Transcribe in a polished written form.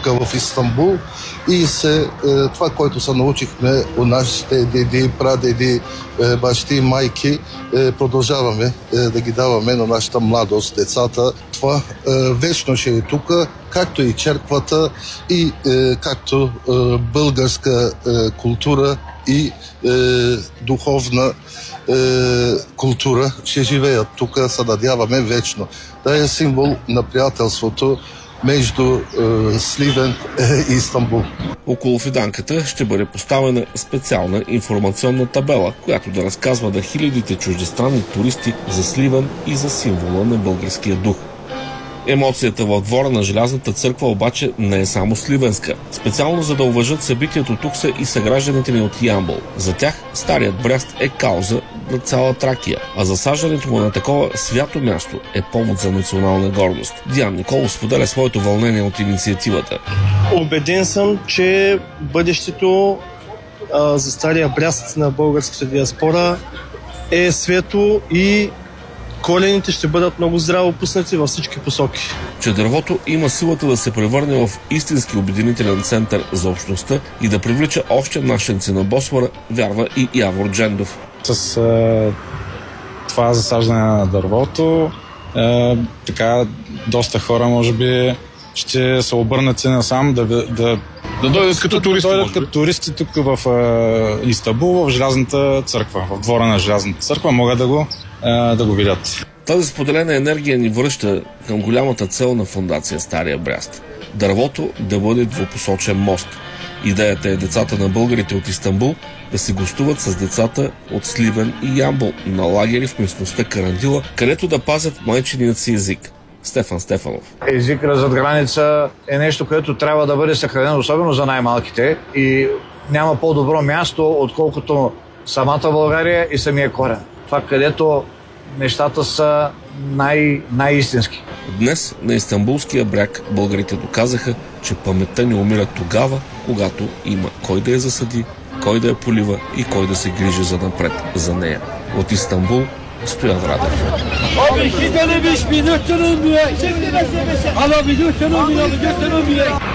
тук в Истанбул и това, което се научихме от нашите деди, прадеди, бащи, майки, продължаваме да ги даваме на нашата младост, децата. Това вечно ще е тук, както и черквата, и както българска култура и духовна култура ще живеят тук, се надяваме вечно. Да е символ на приятелството между Сливен и Истанбул. Около фиданката ще бъде поставена специална информационна табела, която да разказва на хилядите чуждестранни туристи за Сливен и за символа на българския дух. Емоцията в двора на Желязната църква обаче не е само сливенска. Специално за да уважат събитието тук са и съгражданите ни от Ямбол. За тях Старият бряст е кауза на цяла Тракия, а засаждането му на такова свято място е повод за национална гордост. Диан Николов споделя своето вълнение от инициативата. Убеден съм, че бъдещето за Стария бряст на българската диаспора е светло и колените ще бъдат много здраво пуснати във всички посоки. Че дървото има силата да се превърне в истински обединителен център за общността и да привлича още нашенци на Босфора, вярва и Явор Джендов. С това засаждане на дървото, така доста хора може би ще се обърнат и насам да дойдат като туристи. Да дойдат като туристи тук в Истанбул, в Желязната църква, в двора на Желязната църква, могат да го видят. Тази споделена енергия ни връща към голямата цел на фондация Стария бряст. Дървото да бъде двупосочен мост. Идеята е децата на българите от Истанбул да се гостуват с децата от Сливен и Ямбол на лагери в местността Карандила, където да пазят майчиният си език. Стефан Стефанов. Езикът зад граница е нещо, което трябва да бъде съхранено, особено за най-малките, и няма по-добро място, отколкото самата България и самия корен. Това, където нещата са най-истински. Днес на Истанбулския бряг българите доказаха, че паметта не умира тогава, когато има кой да я засади, кой да я полива и кой да се грижи за напред за нея. От Истанбул, Стоян Радев. Abi 2 tane 5 bin, 4 tane 1000. Ala bir 4 tane 1000, 4 tane 1000.